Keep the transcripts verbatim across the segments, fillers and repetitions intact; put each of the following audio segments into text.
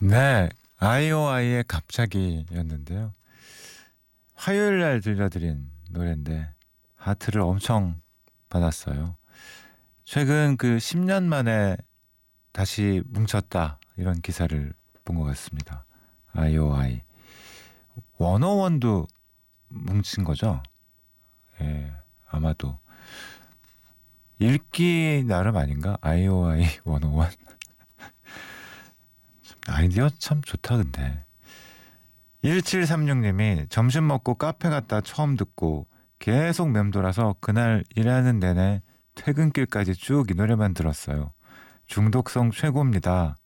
네, 아이오아이의 갑자기였는데요. 화요일 날 들려드린 노래인데 하트를 엄청 받았어요. 최근 그 십 년 만에 다시 뭉쳤다 이런 기사를 본 것 같습니다. 아이오아이 원오원도 뭉친 거죠? 예, 아마도 읽기 나름 아닌가? 아이오아이 원오원 아이디어 참 좋다. 근데 일칠삼육님이 점심 먹고 카페 갔다 처음 듣고 계속 맴돌아서 그날 일하는 내내 퇴근길까지 쭉 이 노래만 들었어요. 중독성 최고입니다.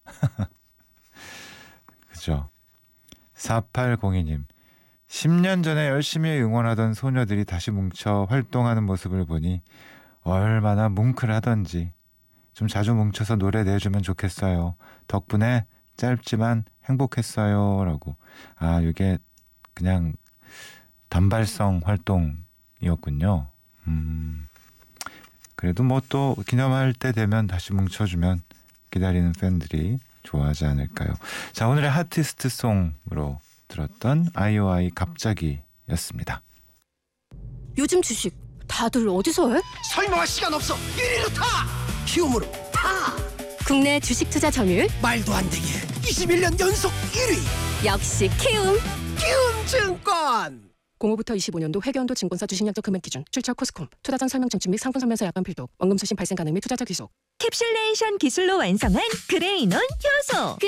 그죠? 사팔공이님 십 년 전에 열심히 응원하던 소녀들이 다시 뭉쳐 활동하는 모습을 보니 얼마나 뭉클하던지 좀 자주 뭉쳐서 노래 내주면 좋겠어요. 덕분에 짧지만 행복했어요 라고. 아, 이게 그냥 단발성 활동이었군요. 음, 그래도 뭐 또 기념할 때 되면 다시 뭉쳐주면 기다리는 팬들이 좋아하지 않을까요. 자, 오늘의 하티스트 송으로 들었던 아이오아이 갑자기였습니다. 요즘 주식 다들 어디서 해? 설명할 시간 없어. 일 위로 타. 키움으로 타. 국내 주식 투자 점유율 말도 안 되게 이십일 년 연속 일 위. 역시 키움. 키움증권. 공오부터 이십오년도 회계연도 증권사 주식약정 금액 기준 출처 코스콤 투자전 설명 증축 및 상품 설명서 약관 필독 원금 수신 발생 가능 및 투자자 귀속 캡슐레이션 기술로 완성한 그레이논 효소.